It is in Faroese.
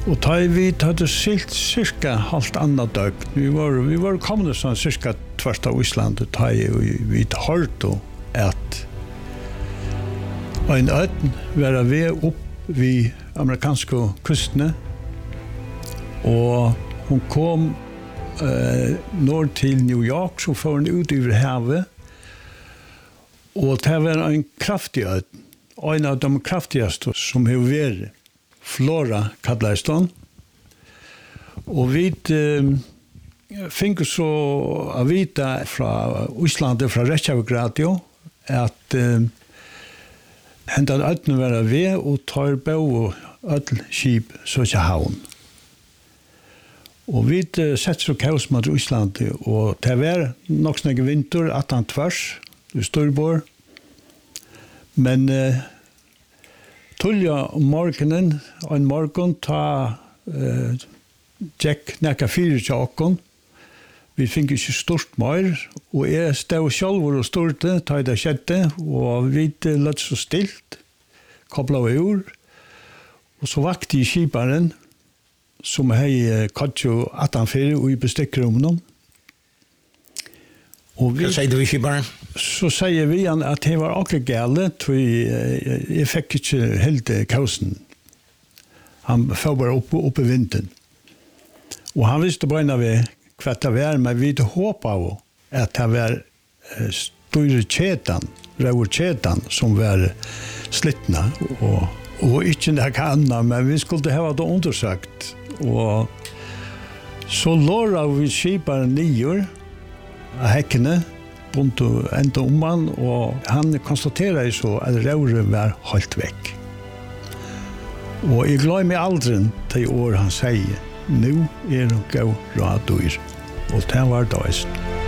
Og vi hadde silt cirka halvt annet døgn. Vi var kommet sånn cirka tvers av Island, vi hørte at en øden var ved opp ved amerikanske kustene, og hun kom nord til New York, så får hun ut over havet, og det var en kraftig øden, en av de kraftigste som har vært Flora Kadleiston. Og vi fikk så å vite fra Islandet, fra Reykjavik Radio, at hentan ødene var ved og tar på ødelskip så ikke havn. Og vi setter så kaos mot Islandet, og det var nok snakke vinter, 18 tvers, i Storbor. Men tulja om morgenen, og en morgen ta Jack nekka 4 tjokken. Vi fikk ikke stort mer, og jeg stod selv og størte, ta det skjedde, og vi løtt så stilt, koblet av ur, og så vakte i skiparen, som hei kattjo 18-4 og i bestikkrommen. Hva sier du i skiparen? Så sier vi han at det var akkurat gale, for jeg fikk ikke helt kausen. Han får bare opp i vinden. Og han visste bare vi hva det var, men vi håpet av at det var store kjetan, røverkjetan, som var slittna, og ikke noe annet, men vi skulle ha det undersøkt. Og så låra vi skiparen 9 av hekkene, bunt og enda han, og han konstaterer så at røveren var holdt vekk. Og jeg gleder meg aldri til år han sier, nå er det gav radyr, og det var det.